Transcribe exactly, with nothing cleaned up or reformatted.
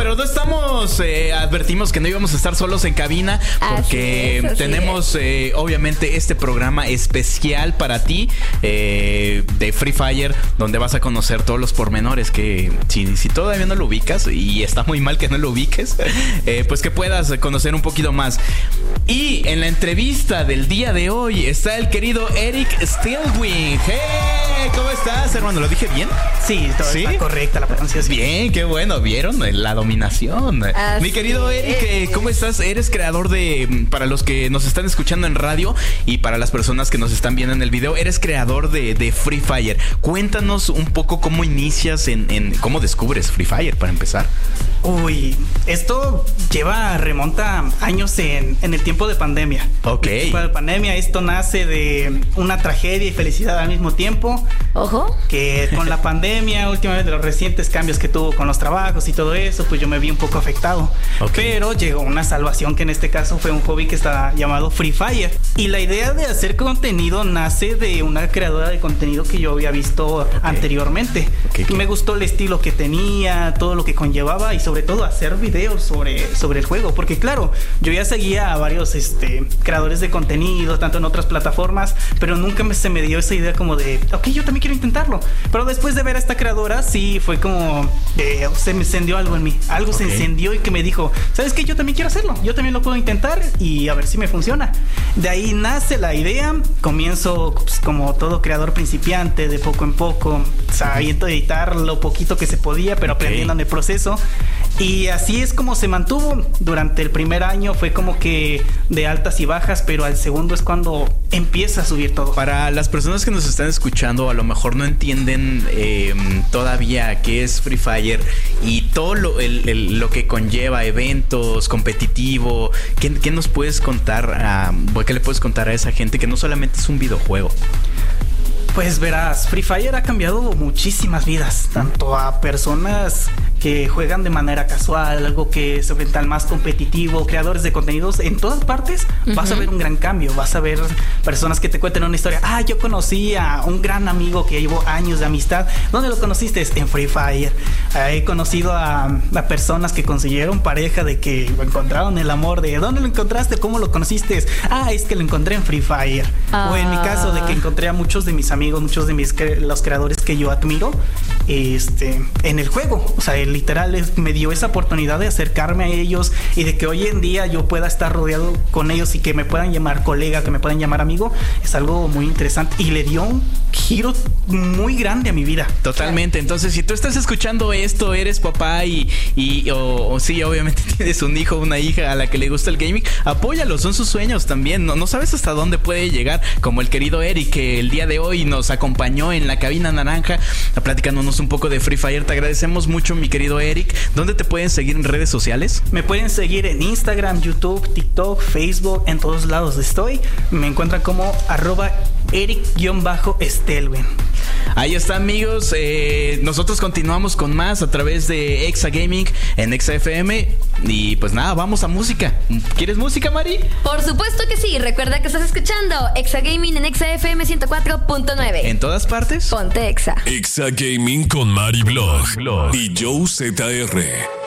pero no estamos, eh, advertimos que no íbamos a estar solos en cabina porque así es, así tenemos eh, obviamente este programa especial para ti eh, de Free Fire, donde vas a conocer todos los pormenores que si, si todavía no lo ubicas, y está muy mal que no lo ubiques, eh, pues que puedas conocer un poquito más. Y en la entrevista del día de hoy está el querido Eric Stilwing. Hey, ¿cómo estás, hermano? ¿Lo dije bien? Sí, todo ¿Sí? está correcta la pronunciación. Bien, qué bueno, ¿vieron? La dominación. Así Mi querido Eric, ¿cómo estás? Eres creador de, para los que nos están escuchando en radio y para las personas que nos están viendo en el video, eres creador de, de Free Fire. Cuéntanos un poco cómo inicias en, en cómo descubres Free Fire, para empezar. Uy, esto lleva, remonta años en, en el tiempo de pandemia. Ok. En el tiempo de pandemia, esto nace de una tragedia y felicidad al mismo tiempo. Ojo. Que con la pandemia, últimamente los recientes cambios que tuvo con los trabajos y todo eso, pues yo me vi un poco afectado. Okay. Pero llegó una salvación, que en este caso fue un hobby que está llamado Free Fire. Y la idea de hacer contenido nace de una creadora de contenido que yo había visto okay. anteriormente. Okay, okay. Me gustó el estilo que tenía, todo lo que conllevaba y sobre todo hacer videos sobre, sobre el juego. Porque claro, yo ya seguía a varios este, creadores de contenido, tanto en otras plataformas, pero nunca me, se me dio esa idea como de, ok, yo también quiero intentarlo. Pero después de ver a esta creadora, sí fue como, eh, se me encendió algo en mí. Algo okay. se encendió y que me dijo, ¿sabes qué? Yo también quiero hacerlo. Yo también lo puedo intentar y a ver si me funciona. De ahí nace la idea. Comienzo pues, como todo creador principiante, de poco en poco, sabiendo editar lo poquito que se podía, pero okay. aprendiendo en el proceso. Y así es como se mantuvo. Durante el primer año fue como que de altas y bajas, pero al segundo es cuando empieza a subir todo. Para las personas que nos están escuchando, a lo mejor no entienden eh, todavía qué es Free Fire y todo lo, el, el, lo que conlleva, eventos, competitivo. ¿Qué, qué nos puedes contar? A, ¿Qué le puedes contar a esa gente que no solamente es un videojuego? Pues verás, Free Fire ha cambiado muchísimas vidas, tanto a personas que juegan de manera casual, algo que se orienta al más competitivo, creadores de contenidos, en todas partes uh-huh. vas a ver un gran cambio, vas a ver personas que te cuenten una historia. Ah, yo conocí a un gran amigo que llevo años de amistad. ¿Dónde lo conociste? En Free Fire. He conocido a, a personas que consiguieron pareja, de que encontraron el amor, de ¿dónde lo encontraste? ¿Cómo lo conociste? Ah, es que lo encontré en Free Fire. Ah. O en mi caso, de que encontré a muchos de mis amigos, muchos de mis los creadores que yo admiro, este, en el juego. O sea, el literal es, me dio esa oportunidad de acercarme a ellos y de que hoy en día yo pueda estar rodeado con ellos y que me puedan llamar colega, que me puedan llamar amigo. Es algo muy interesante y le dio un giro muy grande a mi vida. Totalmente. Entonces, si tú estás escuchando esto, eres papá y, y o, o sí, obviamente tienes un hijo o una hija a la que le gusta el gaming, apóyalo, son sus sueños también. No, no sabes hasta dónde puede llegar, como el querido Eric, que el día de hoy nos acompañó en la cabina naranja platicándonos un poco de Free Fire. Te agradecemos mucho, mi querido Eric. ¿Dónde te pueden seguir en redes sociales? Me pueden seguir en Instagram, YouTube, TikTok, Facebook, en todos lados estoy. Me encuentran como arroba Eric-Stelwen. Ahí está, amigos. Eh, nosotros continuamos con más a través de Exa Gaming en Exa F M. Y pues nada, vamos a música. ¿Quieres música, Mari? Por supuesto que sí. Recuerda que estás escuchando Exa Gaming en Exa F M ciento cuatro punto nueve. En todas partes, ponte Exa. Exa Gaming con Mari Blog y Joe Z R.